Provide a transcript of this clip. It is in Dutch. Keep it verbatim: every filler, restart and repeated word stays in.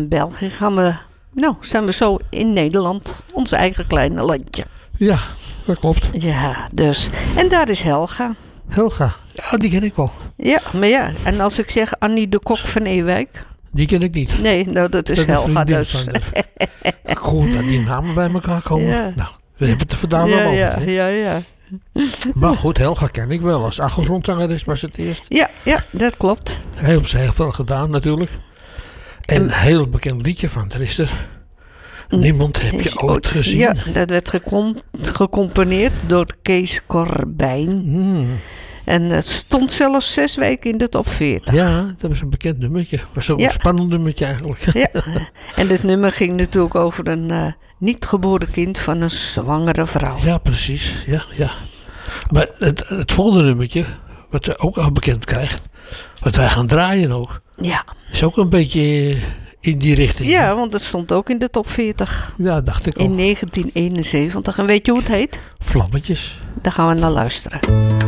en België gaan we... Nou, zijn we zo in Nederland. Ons eigen kleine landje. Ja, dat klopt. Ja, dus. En daar is Helga. Helga, ja, die ken ik wel. Ja, maar ja. En als ik zeg Annie de Kok van Ewijk. Die ken ik niet. Nee, nou dat is Dat is een Helga vriendin dus. van haar. Goed dat die namen bij elkaar komen. Ja. Nou, we hebben het er vandaag wel Ja, over. ja, hè. ja, ja. Maar goed, Helga ken ik wel. Als achtergrondzangeres was het eerst. Ja, ja, dat klopt. Heel, heel veel gedaan natuurlijk. En een heel bekend liedje van er is er. Niemand heb je ooit gezien. Ja, dat werd gecom- gecomponeerd door Kees Corbijn. Hmm. En het stond zelfs zes weken in de top veertig. Ja, dat was een bekend nummertje. Was ook Ja. een spannend nummertje eigenlijk. Ja. En dit nummer ging natuurlijk over een uh, niet geboren kind van een zwangere vrouw. Ja, precies. Ja, ja. Maar het, het volgende nummertje, wat ze ook al bekend krijgt, wat wij gaan draaien ook, Ja. is ook een beetje in die richting. Ja, want het stond ook in de top veertig. Ja, dacht ik al. In negentien eenenzeventig. En weet je hoe het heet? Vlammetjes. Daar gaan we naar luisteren.